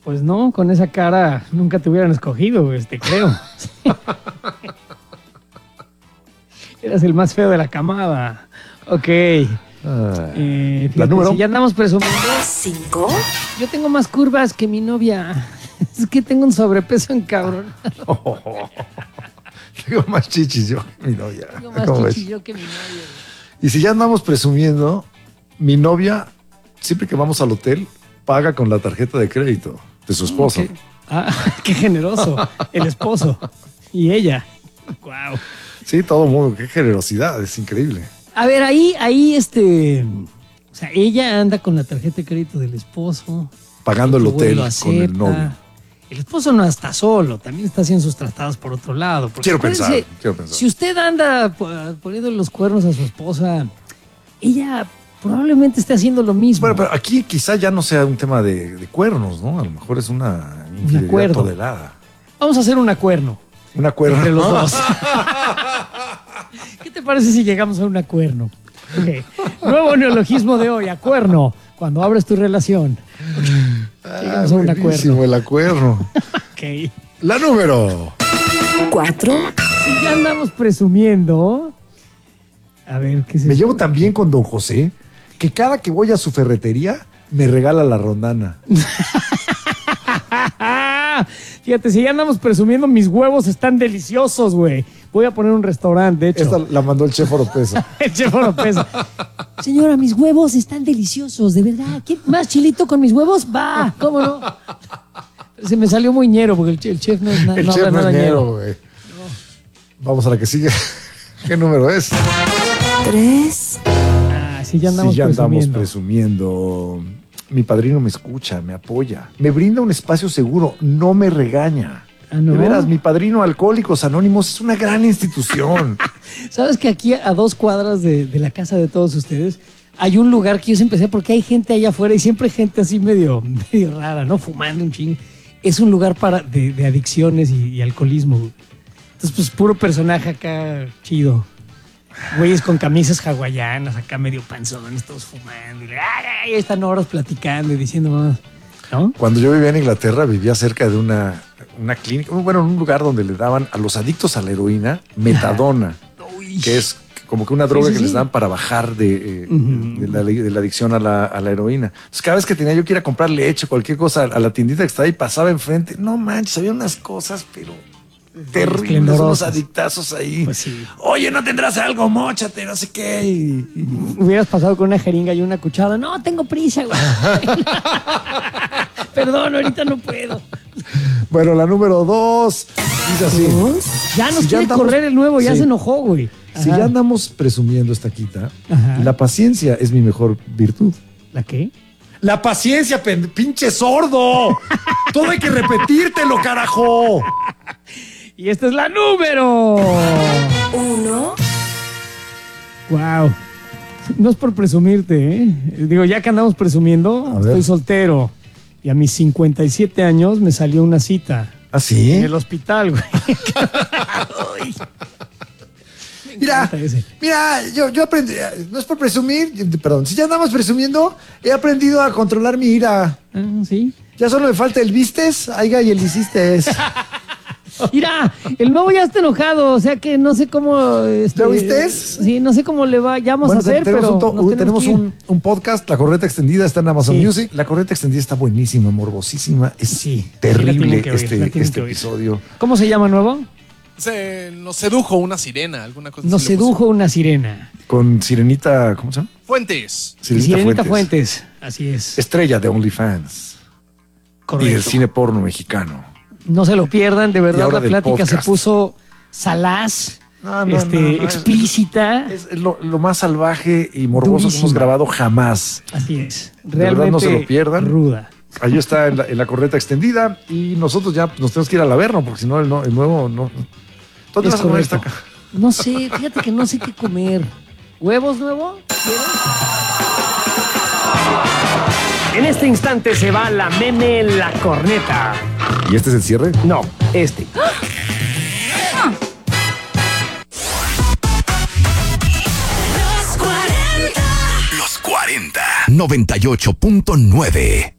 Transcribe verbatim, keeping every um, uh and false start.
Pues no, con esa cara nunca te hubieran escogido, güey, te creo. Eras el más feo de la camada. Ok. Ah, Eh, ¿La fíjate, número? si ya andamos presumiendo. Cinco. Yo tengo más curvas que mi novia. Es que tengo un sobrepeso en cabrón. Tengo más chichis yo que mi novia. Tengo más ¿Cómo ves? chichi yo que mi novia. Y si ya andamos presumiendo, mi novia, siempre que vamos al hotel, paga con la tarjeta de crédito de su esposo. Qué, ah, qué generoso. El esposo. Y ella. Wow. Sí, todo mundo, qué generosidad, es increíble. A ver, ahí, ahí, este. O sea, ella anda con la tarjeta de crédito del esposo. Pagando el Tu güey hotel lo con acepta. el novio. El esposo no está solo, también está haciendo sus tratados por otro lado. Porque Quiero pensar, acuérdense, quiero pensar. Si usted anda po- poniendo los cuernos a su esposa, ella probablemente esté haciendo lo mismo. Bueno, pero aquí quizá ya no sea un tema de, de cuernos, ¿no? A lo mejor es una infidelidad acuerdo. tolerada. Vamos a hacer un acuerno Un acuerdo. entre los dos. ¿Qué te parece si llegamos a un acuerno? Ok. Nuevo neologismo de hoy, acuerno. Cuando abres tu relación. Ah, Llegamos a un buenísimo, acuerdo. el acuerdo. Ok. La número. Cuatro. Si ya andamos presumiendo. A ver, ¿qué se Me llevo tan bien con don José que cada que voy a su ferretería me regala la rondana. Fíjate, si ya andamos presumiendo, mis huevos están deliciosos, güey. Voy a poner un restaurante, de hecho. Esta la mandó el chef Oropesa. El chef Oropesa. Señora, mis huevos están deliciosos, de verdad. ¿Quiere más chilito con mis huevos? Va, ¿cómo no? Se me salió muy ñero porque el chef, el chef no es na- El no chef habla no nada es ñero. ñero, güey. Vamos a la que sigue. ¿Qué número es? Tres. Ah, si ya andamos Sí, ya andamos presumiendo. presumiendo. Mi padrino me escucha, me apoya, me brinda un espacio seguro, no me regaña. Ah, ¿no? De veras, mi padrino Alcohólicos Anónimos es una gran institución. ¿Sabes que aquí a dos cuadras de, de la casa de todos ustedes hay un lugar que yo siempre sé porque hay gente allá afuera y siempre hay gente así medio, medio rara, ¿no? Fumando un ching. Es un lugar para de, de adicciones y, y alcoholismo. Güey. Entonces, pues puro personaje acá chido. Güeyes con camisas hawaianas, acá medio panzones, todos fumando. Y ay, ay, están horas platicando y diciendo más, ¿no? Cuando yo vivía en Inglaterra, vivía cerca de una, una clínica, bueno, en un lugar donde le daban a los adictos a la heroína metadona, Uy. que es como que una droga Sí, sí, que les sí. dan para bajar de, eh, Ujú. de, la, de la adicción a la, a la heroína. Entonces, cada vez que tenía yo que ir a comprar leche, cualquier cosa, a la tiendita que estaba ahí, pasaba enfrente. No manches, había unas cosas, pero terribles, unos esplendorosas. adictazos ahí. Pues sí. Oye, ¿no tendrás algo? Móchate, no sé qué. Y- y- Hubieras pasado con una jeringa y una cuchara. No, tengo prisa, güey. Perdón, ahorita no puedo. Bueno, la número dos dice así. Ya nos Si ya quiere andamos- correr el nuevo, ya Sí. se enojó, güey. Si Ajá. ya andamos presumiendo esta quita, Ajá. la paciencia es mi mejor virtud. ¿La qué? La paciencia, pen- pinche sordo. Todo hay que repetírtelo, carajo. Y esta es la número. Uno. Wow. No es por presumirte, ¿eh? Digo, ya que andamos presumiendo, A ver. estoy soltero. Y a mis cincuenta y siete años me salió una cita ¿Ah, sí? en el hospital, güey. Ay, me Mira, encanta ese. mira, yo, yo aprendí, no es por presumir, perdón, si ya andamos presumiendo, he aprendido a controlar mi ira. Ah, sí. Ya solo me falta el vistes, aiga y el hiciste. Mira, el nuevo ya está enojado, o sea que no sé cómo. Este, ¿Lo viste? Sí, no sé cómo le vayamos Bueno, a hacer, tenemos, pero un, to- nos tenemos que ir. un, un podcast, La Correta Extendida, está en Amazon Sí. Music. La Correta Extendida está buenísima, morbosísima. Es Sí, la terrible tienen que oír, la este, tienen este que oír. episodio. ¿Cómo se llama nuevo? Se nos sedujo una sirena, alguna cosa Nos así le sedujo puso. una sirena. Con Sirenita, ¿cómo se llama? Fuentes. Sirenita Fuentes. Así es. Estrella de OnlyFans. Y Correcto. del cine porno mexicano. No se lo pierdan, de Y verdad ahora la del plática se podcast. puso salaz, No, no, este, no, no, es- explícita. Es lo, lo más salvaje y morboso Durísima. que hemos grabado jamás. Así es. verdad, Realmente no se lo pierdan. ruda. Ahí está en la, en la Correta Extendida. Y nosotros ya nos tenemos que ir al Averno, porque si no, el, no- el nuevo no. ¿Dónde Es vas a comer esta correcto. caja? No sé, fíjate que no sé qué comer. ¿Huevos nuevo? ¿Quieres? En este instante se va la meme la corneta. ¿Y este es el cierre? No, este. Los cuarenta. Los cuarenta, noventa y ocho punto nueve.